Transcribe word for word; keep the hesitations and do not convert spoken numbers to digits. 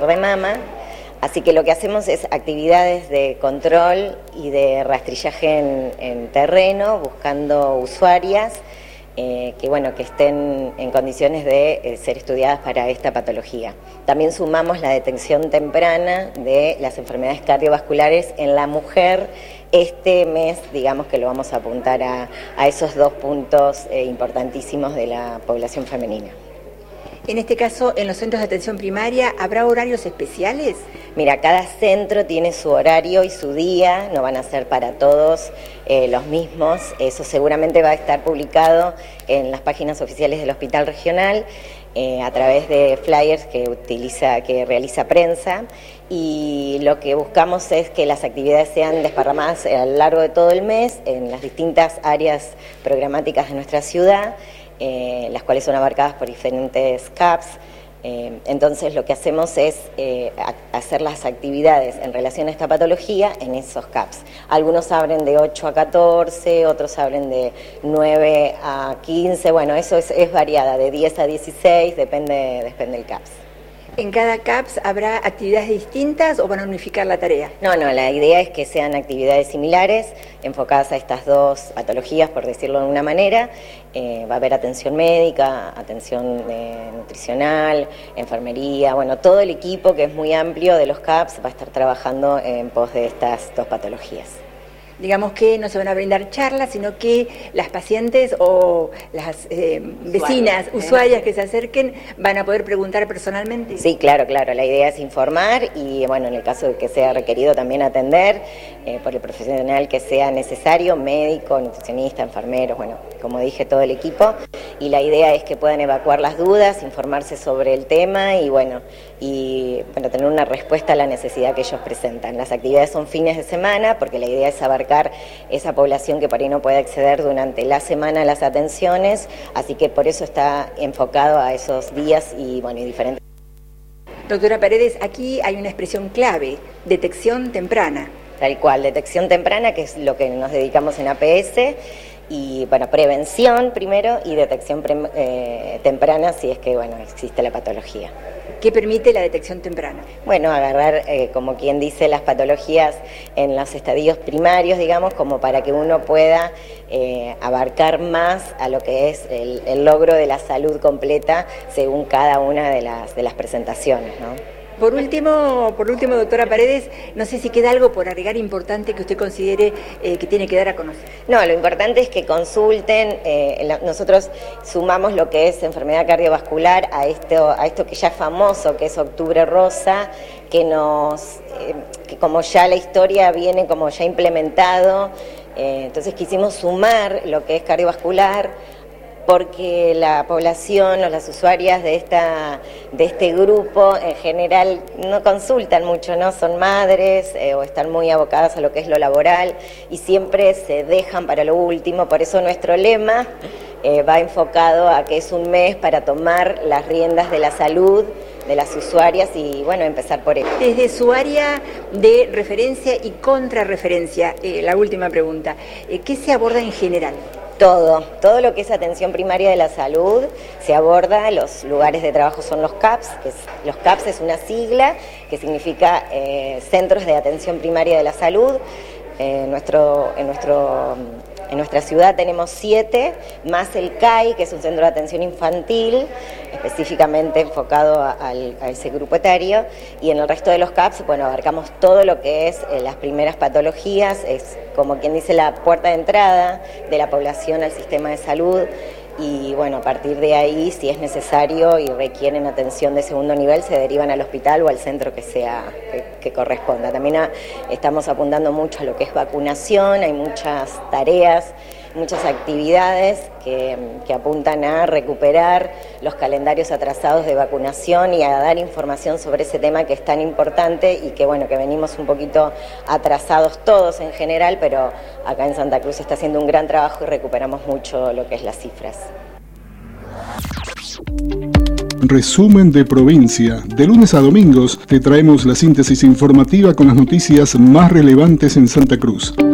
de mama. Así que lo que hacemos es actividades de control y de rastrillaje en, en terreno, buscando usuarias eh, que, bueno, que estén en condiciones de eh, ser estudiadas para esta patología. También sumamos la detección temprana de las enfermedades cardiovasculares en la mujer. Este mes, digamos que lo vamos a apuntar a, a esos dos puntos eh, importantísimos de la población femenina. En este caso, en los centros de atención primaria, ¿habrá horarios especiales? Mira, cada centro tiene su horario y su día, no van a ser para todos eh, los mismos. Eso seguramente va a estar publicado en las páginas oficiales del Hospital Regional, eh, a través de flyers que utiliza, que realiza prensa, y lo que buscamos es que las actividades sean desparramadas a lo largo de todo el mes en las distintas áreas programáticas de nuestra ciudad, Eh, las cuales son abarcadas por diferentes C A Ps. Eh, entonces lo que hacemos es eh, a, hacer las actividades en relación a esta patología en esos C A Ps. Algunos abren de ocho a catorce, otros abren de nueve a quince, bueno, eso es, es variada, de diez a dieciséis, depende, depende del C A Ps. ¿En cada C A P S habrá actividades distintas o van a unificar la tarea? No, no, la idea es que sean actividades similares, enfocadas a estas dos patologías, por decirlo de una manera. Eh, va a haber atención médica, atención eh, nutricional, enfermería, bueno, todo el equipo que es muy amplio de los C A Ps va a estar trabajando en pos de estas dos patologías. Digamos que no se van a brindar charlas, sino que las pacientes o las eh, vecinas, Usuarias, usuarias que se acerquen van a poder preguntar personalmente. Sí, claro, claro. La idea es informar y, bueno, en el caso de que sea requerido también atender eh, por el profesional que sea necesario, médico, nutricionista, enfermeros, bueno, como dije, todo el equipo. Y la idea es que puedan evacuar las dudas, informarse sobre el tema y, bueno, y bueno, tener una respuesta a la necesidad que ellos presentan. Las actividades son fines de semana porque la idea es abarcar esa población que por ahí no puede acceder durante la semana a las atenciones, así que por eso está enfocado a esos días y, bueno, y diferentes. Doctora Paredes, aquí hay una expresión clave, detección temprana. Tal cual, detección temprana, que es lo que nos dedicamos en A P S, y, bueno, prevención primero y detección pre, eh, temprana si es que, bueno, existe la patología. ¿Qué permite la detección temprana? Bueno, agarrar, eh, como quien dice, las patologías en los estadios primarios, digamos, como para que uno pueda eh, abarcar más a lo que es el, el logro de la salud completa según cada una de las, de las presentaciones, ¿no? Por último, por último, doctora Paredes, no sé si queda algo por agregar importante que usted considere eh, que tiene que dar a conocer. No, lo importante es que consulten. Eh, la, nosotros sumamos lo que es enfermedad cardiovascular a esto, a esto que ya es famoso, que es Octubre Rosa, que nos, eh, que como ya la historia viene como ya implementado, eh, entonces quisimos sumar lo que es cardiovascular, porque la población o las usuarias de esta de este grupo en general no consultan mucho, ¿no? Son madres eh, o están muy abocadas a lo que es lo laboral y siempre se dejan para lo último. Por eso nuestro lema eh, va enfocado a que es un mes para tomar las riendas de la salud de las usuarias y, bueno, empezar por ello. Desde su área de referencia y contrarreferencia, eh, la última pregunta, eh, ¿qué se aborda en general? Todo, todo lo que es atención primaria de la salud se aborda, los lugares de trabajo son los C A Ps, que es, los C A Ps es una sigla que significa eh, Centros de Atención Primaria de la Salud. Eh, nuestro, en, nuestro, en nuestra ciudad tenemos siete, más el C A I, que es un centro de atención infantil, específicamente enfocado a, a, a ese grupo etario, y en el resto de los C A Ps, bueno, abarcamos todo lo que es eh, las primeras patologías, es como quien dice la puerta de entrada de la población al sistema de salud, y, bueno, a partir de ahí, si es necesario y requieren atención de segundo nivel, se derivan al hospital o al centro que sea que, que corresponda. También a, estamos apuntando mucho a lo que es vacunación, hay muchas tareas, muchas actividades que, que apuntan a recuperar los calendarios atrasados de vacunación y a dar información sobre ese tema que es tan importante y que, bueno, que venimos un poquito atrasados todos en general, pero acá en Santa Cruz se está haciendo un gran trabajo y recuperamos mucho lo que es las cifras. Resumen de provincia. De lunes a domingos te traemos la síntesis informativa con las noticias más relevantes en Santa Cruz.